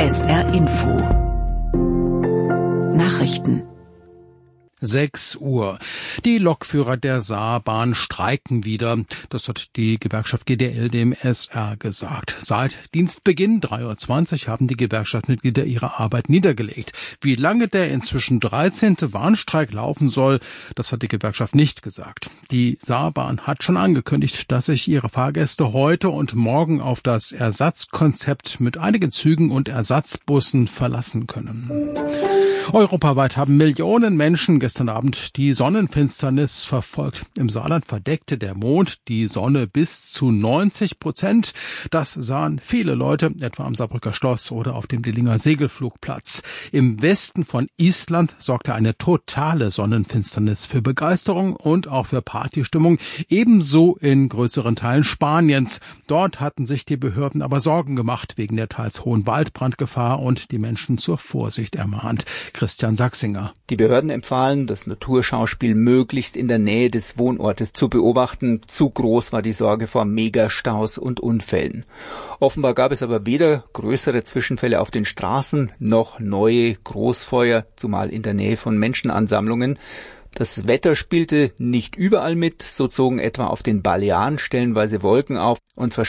SR Info Nachrichten 6 Uhr. Die Lokführer der Saarbahn streiken wieder. Das hat die Gewerkschaft GDL dem SR gesagt. Seit Dienstbeginn 3:20 Uhr haben die Gewerkschaftsmitglieder ihre Arbeit niedergelegt. Wie lange der inzwischen 13. Warnstreik laufen soll, das hat die Gewerkschaft nicht gesagt. Die Saarbahn hat schon angekündigt, dass sich ihre Fahrgäste heute und morgen auf das Ersatzkonzept mit einigen Zügen und Ersatzbussen verlassen können. Europaweit haben Millionen Menschen gestern Abend die Sonnenfinsternis verfolgt. Im Saarland verdeckte der Mond die Sonne bis zu 90%. Das sahen viele Leute, etwa am Saarbrücker Schloss oder auf dem Dillinger Segelflugplatz. Im Westen von Island sorgte eine totale Sonnenfinsternis für Begeisterung und auch für Partystimmung, ebenso in größeren Teilen Spaniens. Dort hatten sich die Behörden aber Sorgen gemacht wegen der teils hohen Waldbrandgefahr und die Menschen zur Vorsicht ermahnt. Christian Sachsinger. Die Behörden empfahlen, das Naturschauspiel möglichst in der Nähe des Wohnortes zu beobachten. Zu groß war die Sorge vor Megastaus und Unfällen. Offenbar gab es aber weder größere Zwischenfälle auf den Straßen noch neue Großfeuer, zumal in der Nähe von Menschenansammlungen. Das Wetter spielte nicht überall mit, so zogen etwa auf den Balearen stellenweise Wolken auf und